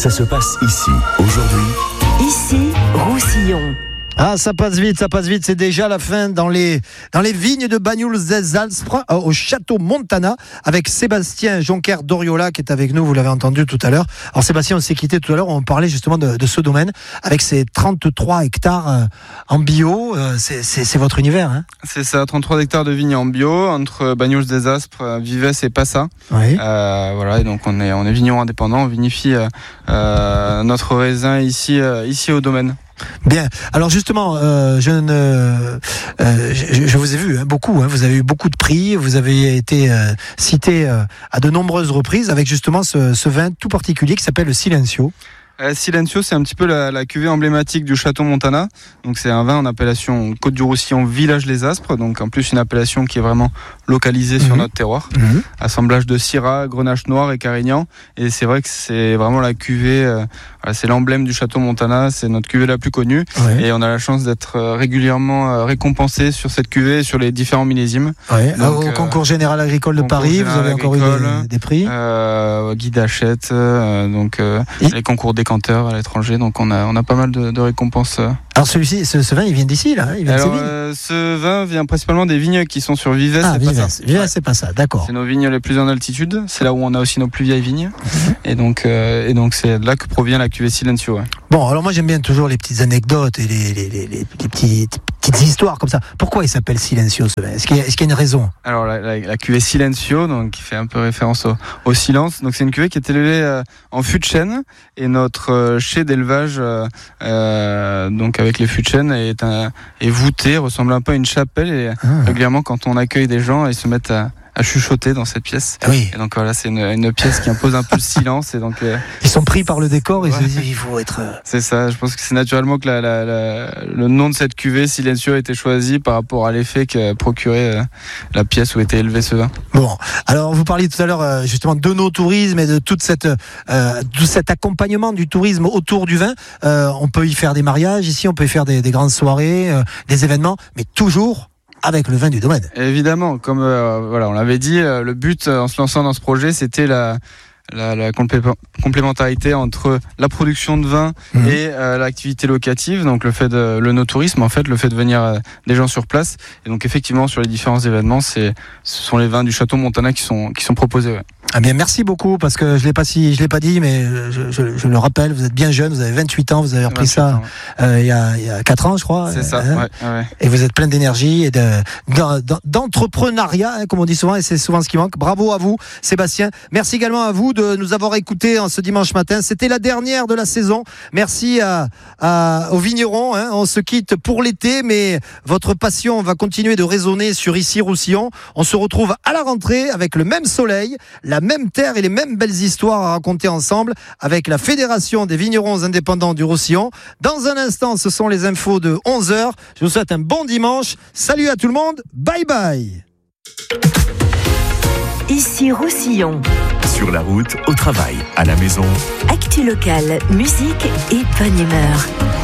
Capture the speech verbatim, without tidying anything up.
Ça se passe ici, aujourd'hui. Ici, Roussillon. Ah, ça passe vite, ça passe vite. C'est déjà la fin dans les, dans les vignes de Banyuls-des-Alpes, euh, au château Montana, avec Sébastien Jonker d'Oriola qui est avec nous, vous l'avez entendu tout à l'heure. Alors Sébastien, on s'est quitté tout à l'heure, on parlait justement de, de ce domaine, avec ses trente-trois hectares euh, en bio. Euh, c'est, c'est, c'est votre univers, hein? C'est ça, trente-trois hectares de vignes en bio, entre Banyuls-des-Alpes, Vives et Passa. Oui. Euh, voilà, et donc on est, on est vigneron indépendant, on vinifie euh, euh, notre raisin ici, euh, ici au domaine. Bien. Alors justement, euh, je ne, euh, je, je vous ai vu hein, beaucoup. Hein, vous avez eu beaucoup de prix. Vous avez été euh, cité euh, à de nombreuses reprises avec justement ce, ce vin tout particulier qui s'appelle le Silencio. Euh, Silencio, c'est un petit peu la, la cuvée emblématique du château Montana. Donc c'est un vin en appellation Côte du Roussillon, Village les Aspres. Donc en plus une appellation qui est vraiment localisée mmh. sur notre terroir. Mmh. Assemblage de Syrah, Grenache Noir et Carignan. Et c'est vrai que c'est vraiment la cuvée. Euh, voilà, c'est l'emblème du château Montana. C'est notre cuvée la plus connue. Ouais. Et on a la chance d'être régulièrement récompensé sur cette cuvée, sur les différents millésimes. Ouais. Donc, au euh, concours général agricole de Paris, vous avez encore agricole, eu des, des prix. Euh, Guy d'Achette, euh, donc euh, les concours des canteurs à l'étranger, donc on a on a pas mal de, de récompenses. Alors celui-ci, ce, ce vin, il vient d'ici là, il vient Alors de euh, ce vin vient principalement des vignes qui sont sur Vives. Ah, c'est Vives, pas ça. Vives, ouais. c'est pas ça, d'accord. C'est nos vignes les plus en altitude, c'est là où on a aussi nos plus vieilles vignes, mmh. et donc euh, et donc c'est là que provient la cuvée Silencio. Ouais. Bon, alors moi j'aime bien toujours les petites anecdotes et les les les, les, les petits, petites histoires comme ça. Pourquoi il s'appelle Silencio ce vin? Est-ce qu'il y a, est-ce qu'il y a une raison? Alors la, la, la cuvée Silencio, donc qui fait un peu référence au, au silence. Donc c'est une cuvée qui est élevée euh, en fût de chêne, et notre euh, chai d'élevage euh, euh, donc avec les fûts de chêne est, un, est voûté, ressemble un peu à une chapelle, et ah. régulièrement quand on accueille des gens, ils se mettent à à chuchoter dans cette pièce. Oui. Et donc voilà, c'est une, une pièce qui impose un peu le silence, et donc euh, ils sont pris par le décor et ouais. ils se disent il faut être. C'est ça. Je pense que c'est naturellement que la, la, la, le nom de cette cuvée Silencio a été choisi par rapport à l'effet que procurait euh, la pièce où était élevé ce vin. Bon, alors vous parliez tout à l'heure euh, justement de nos tourismes et de toute cette euh, tout cet accompagnement du tourisme autour du vin. Euh, on peut y faire des mariages ici, on peut y faire des, des grandes soirées, euh, des événements, mais toujours avec le vin du domaine. Évidemment, comme euh, voilà, on l'avait dit, euh, le but euh, en se lançant dans ce projet, c'était la La, la complé- complémentarité entre la production de vin mmh. et euh, l'activité locative, donc le fait de le no-tourisme, en fait, le fait de venir euh, des gens sur place. Et donc effectivement, sur les différents événements, c'est ce sont les vins du château Montana qui sont qui sont proposés. Ouais. Ah bien, merci beaucoup, parce que je l'ai pas si je l'ai pas dit, mais je, je, je le rappelle, vous êtes bien jeune, vous avez vingt-huit ans, vous avez repris ça ans, ouais. euh, il y a il y a quatre ans, je crois. C'est ça. Hein, ouais, ouais. Et vous êtes plein d'énergie et de, de d'entrepreneuriat, hein, comme on dit souvent, et c'est souvent ce qui manque. Bravo à vous, Sébastien. Merci également à vous de nous avoir écoutés en ce dimanche matin. C'était la dernière de la saison. Merci à, à aux vignerons. Hein. On se quitte pour l'été, mais votre passion va continuer de résonner sur Ici Roussillon. On se retrouve à la rentrée avec le même soleil, la même terre et les mêmes belles histoires à raconter ensemble avec la Fédération des vignerons indépendants du Roussillon. Dans un instant, ce sont les infos de onze heures. Je vous souhaite un bon dimanche. Salut à tout le monde. Bye bye. Ici Roussillon. Sur la route, au travail, à la maison. Actu locale, musique et bonne humeur.